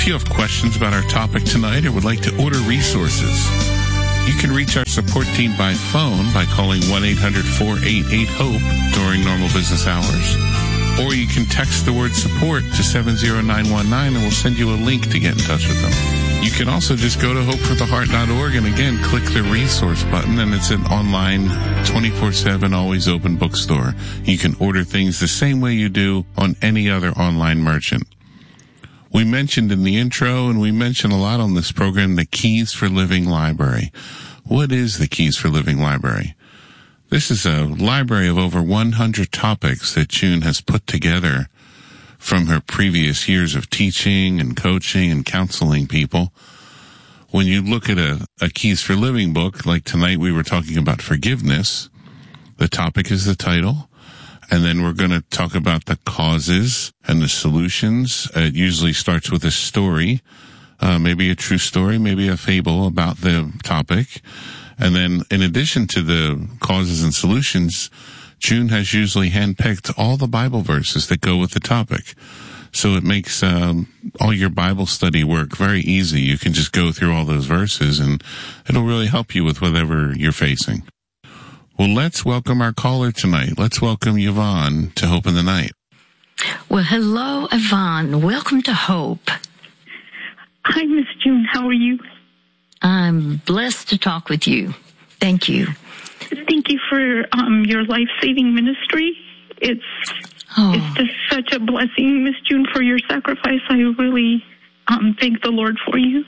you have questions about our topic tonight or would like to order resources, you can reach our support team by phone by calling 1-800-488-HOPE during normal business hours. Or you can text the word support to 70919 and we'll send you a link to get in touch with them. You can also just go to hopefortheheart.org and again, click the resource button, and it's an online 24/7 always open bookstore. You can order things the same way you do on any other online merchant. We mentioned in the intro, and we mention a lot on this program, the Keys for Living Library. What is the Keys for Living Library? This is a library of over 100 topics that June has put together from her previous years of teaching and coaching and counseling people. When you look at a Keys for Living book, like tonight we were talking about forgiveness, the topic is the title, and then we're going to talk about the causes and the solutions. It usually starts with a story, maybe a true story, maybe a fable about the topic. And then in addition to the causes and solutions, June has usually handpicked all the Bible verses that go with the topic. So it makes all your Bible study work very easy. You can just go through all those verses and it'll really help you with whatever you're facing. Well, let's welcome our caller tonight. Let's welcome Yvonne to Hope in the Night. Well, hello, Yvonne. Welcome to Hope. Hi, Miss June. How are you? I'm blessed to talk with you. Thank you. Thank you for your life-saving ministry. It's just such a blessing, Miss June, for your sacrifice. I really thank the Lord for you.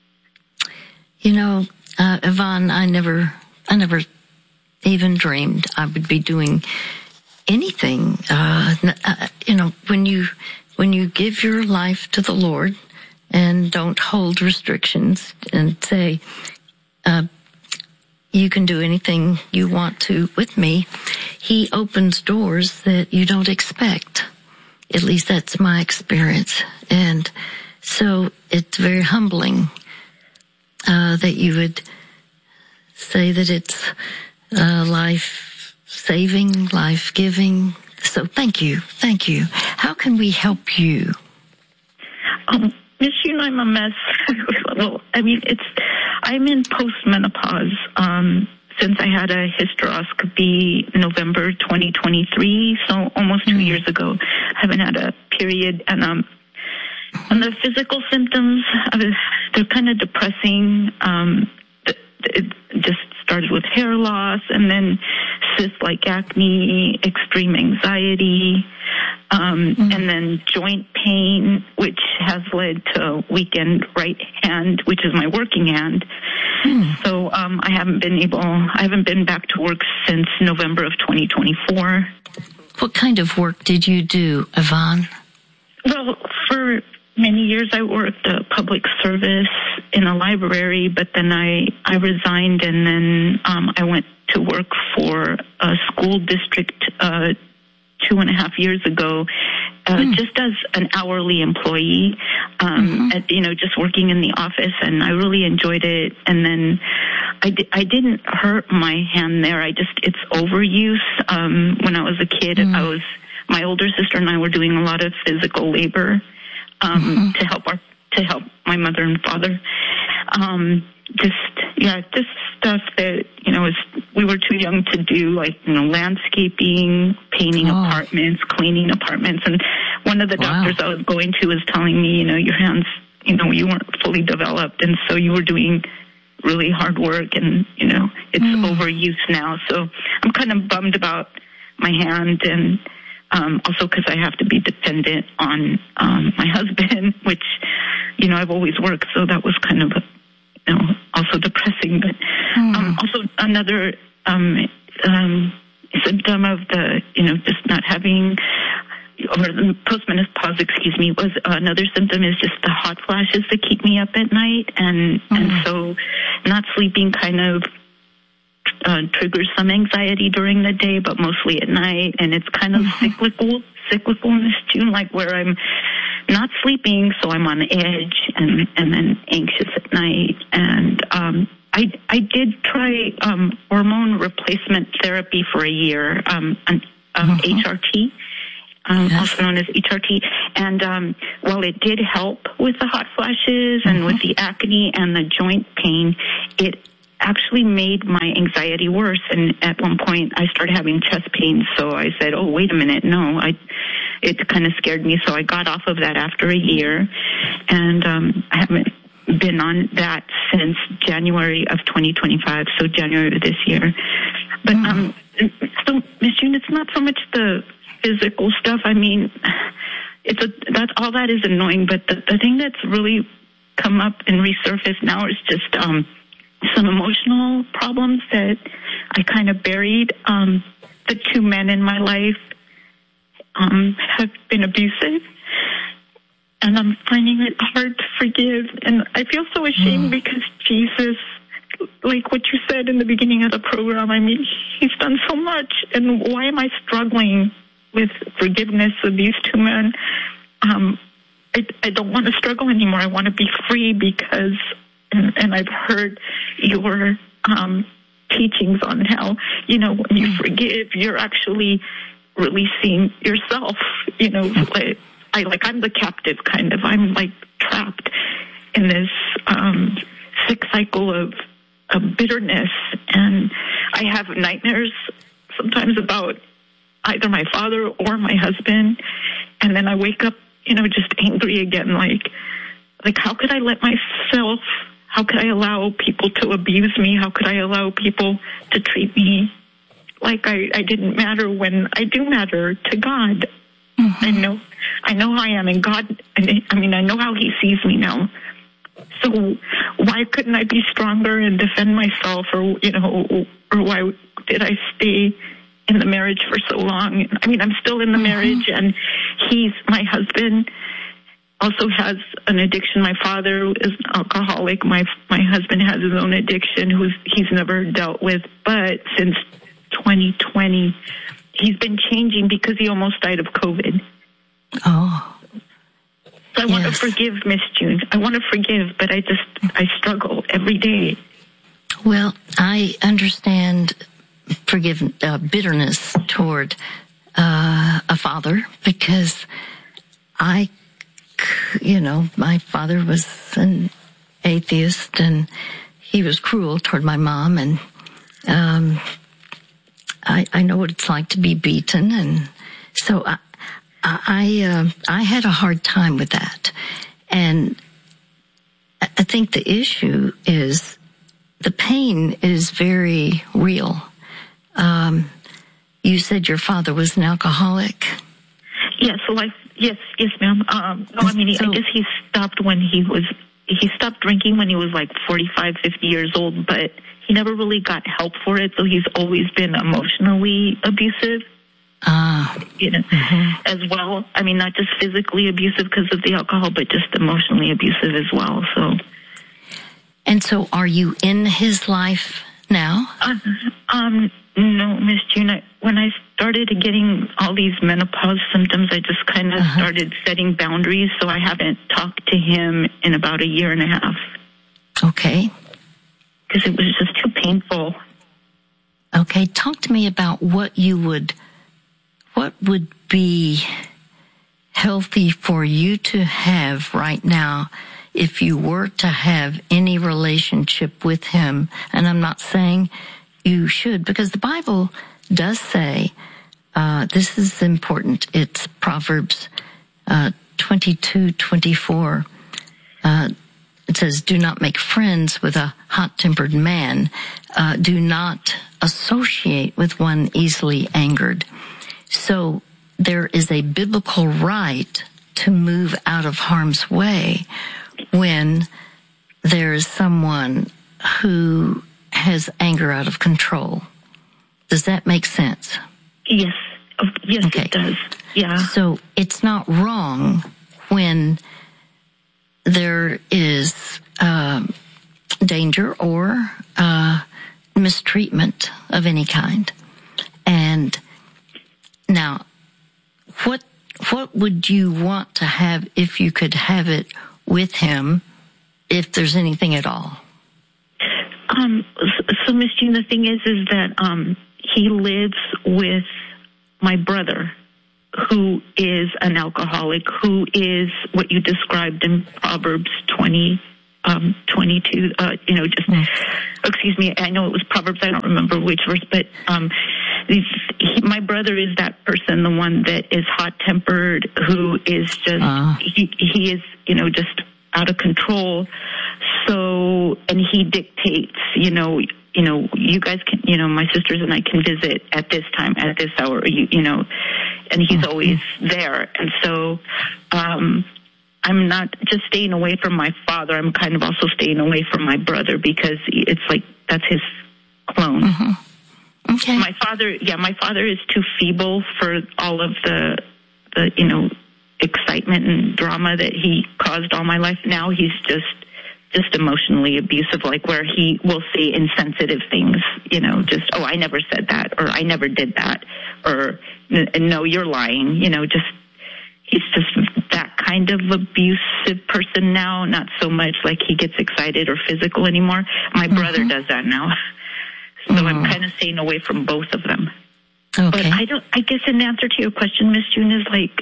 You know, Yvonne, I never even dreamed I would be doing anything. When you give your life to the Lord and don't hold restrictions and say, you can do anything you want to with me, He opens doors that you don't expect. At least that's my experience. And so it's very humbling that you would say that it's life-saving, life-giving. So thank you. Thank you. How can we help you? Miss June, I'm a mess. Well, I'm in postmenopause since I had a hysteroscopy November 2023, so almost 2 years ago. I haven't had a period, and the physical symptoms, they're kind of depressing. It just started with hair loss, and then cysts like acne, extreme anxiety, and then joint pain, which has led to weakened right hand, which is my working hand. So I haven't been back to work since November of 2024. What kind of work did you do, Yvonne? Well, for many years I worked public service in a library, but then I resigned, and then I went to work for a school district 2.5 years ago, just as an hourly employee, just working in the office, and I really enjoyed it. And then I didn't hurt my hand there. It's overuse. When I was a kid, my older sister and I were doing a lot of physical labor to help my mother and father. Just stuff that, we were too young to do, like, landscaping, painting apartments, cleaning apartments. And one of the doctors I was going to was telling me, your hands, you weren't fully developed. And so you were doing really hard work, and, it's overuse now. So I'm kind of bummed about my hand, and also because I have to be dependent on my husband, which, I've always worked. So that was kind of also depressing. But also another symptom of the, just not having, or the postmenopause, was another symptom is just the hot flashes that keep me up at night. And so not sleeping kind of triggers some anxiety during the day, but mostly at night. And it's kind of cyclical in this June, like where I'm not sleeping, so I'm on the edge and then anxious at night. And I did try hormone replacement therapy for a year, HRT. also known as HRT. And while it did help with the hot flashes and with the acne and the joint pain, it actually made my anxiety worse. And at one point, I started having chest pains. So I said, oh, wait a minute. No, it kind of scared me. So I got off of that after a year. And I haven't been on that since January of 2025, so January of this year. But so, Miss June, it's not so much the physical stuff. I mean, that all that is annoying. But the thing that's really come up and resurfaced now is just some emotional problems that I kind of buried. The two men in my life have been abusive, and I'm finding it hard to forgive. And I feel so ashamed because Jesus, like what you said in the beginning of the program, I mean, he's done so much. And why am I struggling with forgiveness of these two men? I don't want to struggle anymore. I want to be free because, and I've heard your teachings on how, you know, when you forgive, you're actually releasing yourself, you know, I'm the captive kind of. I'm like trapped in this sick cycle of bitterness, and I have nightmares sometimes about either my father or my husband, and then I wake up, you know, just angry again, like how could I let myself, how could I allow people to abuse me? How could I allow people to treat me like I didn't matter when I do matter to God? I know I am in God. I mean, I know how he sees me now. So why couldn't I be stronger and defend myself, or, you know, or why did I stay in the marriage for so long? I mean, I'm still in the marriage, and my husband also has an addiction. My father is an alcoholic. My husband has his own addiction he's never dealt with, but since 2020, he's been changing because he almost died of COVID. Oh. So I want to forgive, Miss June. I want to forgive, but I struggle every day. Well, I understand bitterness toward a father, because my father was an atheist, and he was cruel toward my mom, and I know what it's like to be beaten, and so I had a hard time with that. And I think the issue is the pain is very real. You said your father was an alcoholic? Yes, yes, ma'am. I guess he stopped he stopped drinking when he was like 45, 50 years old, but he never really got help for it, so he's always been emotionally abusive. As well. I mean, not just physically abusive because of the alcohol, but just emotionally abusive as well. And so are you in his life now? No, Miss June. When I started getting all these menopause symptoms, I just kind of started setting boundaries, so I haven't talked to him in about a year and a half. Okay. Because it was just too painful. Okay, talk to me about what would be healthy for you to have right now if you were to have any relationship with him. And I'm not saying you should, because the Bible does say, this is important. It's Proverbs 22:24. It says, do not make friends with a hot-tempered man. Do not associate with one easily angered. So there is a biblical right to move out of harm's way when there is someone who has anger out of control. Does that make sense? Yes. Yes, okay. It does. Yeah. So it's not wrong when there is danger or mistreatment of any kind. And now, what would you want to have if you could have it with him, if there's anything at all? So Miss Jean, the thing is that he lives with my brother, who is an alcoholic, who is what you described in Proverbs 22, excuse me, I know it was Proverbs, I don't remember which verse, but my brother is that person, the one that is hot-tempered, who is just, he is, just out of control. So, and he dictates, you guys can, my sisters and I can visit at this time, at this hour, and he's always there. And so, I'm not just staying away from my father. I'm kind of also staying away from my brother because it's like that's his clone. Mm-hmm. Okay. My father is too feeble for all of the excitement and drama that he caused all my life. Now he's just emotionally abusive, like where he will say insensitive things, I never said that, or I never did that, or no, you're lying, he's just that kind of abusive person now, not so much like he gets excited or physical anymore. My brother does that now. So I'm kind of staying away from both of them. Okay. But I guess in answer to your question, Miss June, is like,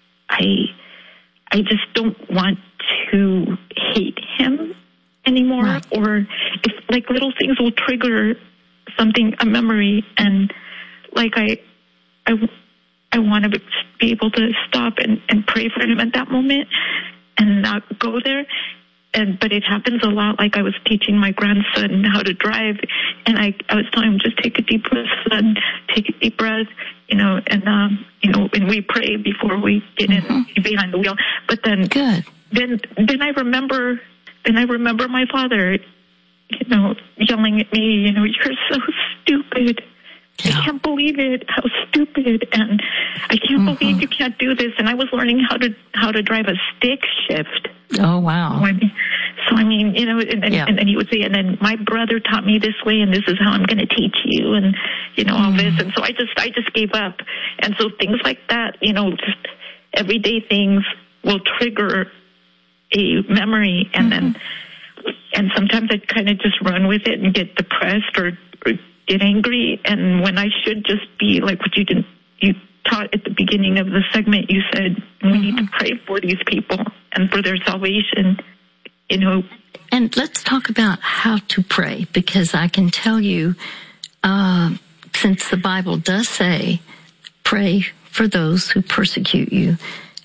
I just don't want to hate him anymore, right. Or if like little things will trigger a memory, and like I want to be able to stop and pray for him at that moment and not go there. But it happens a lot. Like I was teaching my grandson how to drive, and I was telling him, just take a deep breath, son, take a deep breath, and we pray before we get in behind the wheel. But then, then I remember my father, yelling at me, you're so stupid. I can't believe it. How stupid. And I can't believe you can't do this. And I was learning how to drive a stick shift. Oh, wow. So, and then he would say, and then my brother taught me this way, and this is how I'm going to teach you, and, all this. And so I just gave up. And so things like that, just everyday things will trigger a memory. And then, and sometimes I kind of just run with it and get depressed or get angry, and when I should just be like what you taught at the beginning of the segment, you said we need to pray for these people and for their salvation, And let's talk about how to pray, because I can tell you, since the Bible does say, pray for those who persecute you,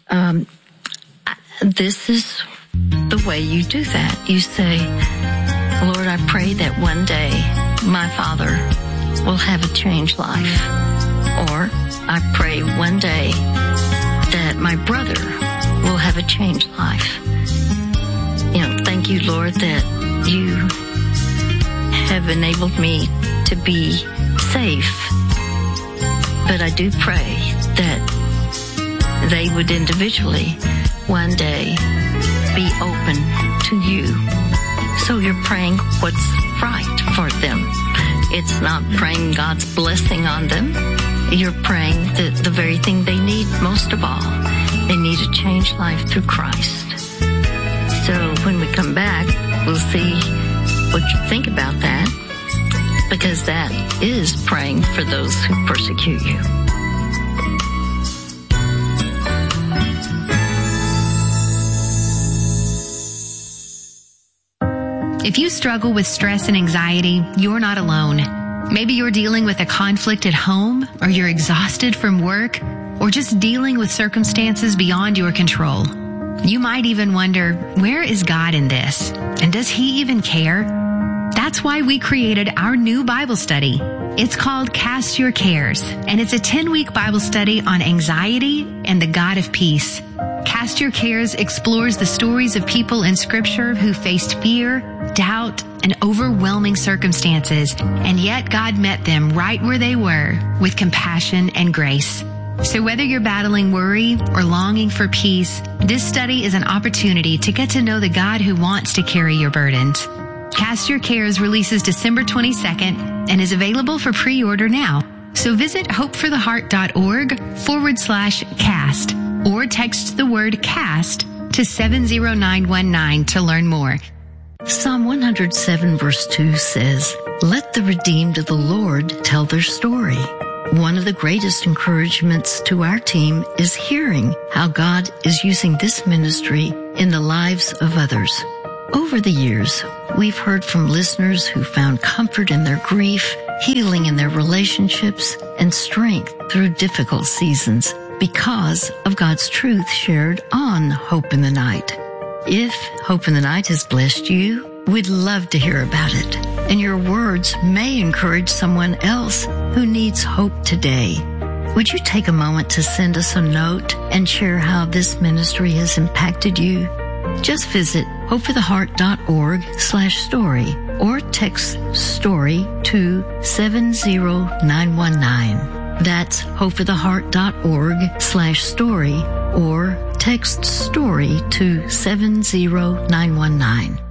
this is the way you do that. You say, Lord, I pray that one day my father will have a changed life. Or I pray one day that my brother will have a changed life. Thank you, Lord, that you have enabled me to be safe. But I do pray that they would individually one day be open to you. So you're praying what's right for them. It's not praying God's blessing on them. You're praying the very thing they need most of all. They need a changed life through Christ. So when we come back, we'll see what you think about that, because that is praying for those who persecute you. If you struggle with stress and anxiety, you're not alone. Maybe you're dealing with a conflict at home, or you're exhausted from work, or just dealing with circumstances beyond your control. You might even wonder, where is God in this? And does He even care? That's why we created our new Bible study. It's called Cast Your Cares, and it's a 10-week Bible study on anxiety and the God of peace. Cast Your Cares explores the stories of people in Scripture who faced fear, doubt, and overwhelming circumstances, and yet God met them right where they were with compassion and grace. So whether you're battling worry or longing for peace, this study is an opportunity to get to know the God who wants to carry your burdens. Cast Your Cares releases December 22nd and is available for pre-order now. So visit hopefortheheart.org/cast or text the word CAST to 70919 to learn more. Psalm 107 verse 2 says, "Let the redeemed of the Lord tell their story. One of the greatest encouragements to our team is hearing how God is using this ministry in the lives of others. Over the years, we've heard from listeners who found comfort in their grief, healing in their relationships, and strength through difficult seasons because of God's truth shared on Hope in the Night. If Hope in the Night has blessed you, we'd love to hear about it. And your words may encourage someone else who needs hope today. Would you take a moment to send us a note and share how this ministry has impacted you? Just visit hopefortheheart.org/story or text STORY to 70919. That's hopefortheheart.org/story or text STORY to 70919.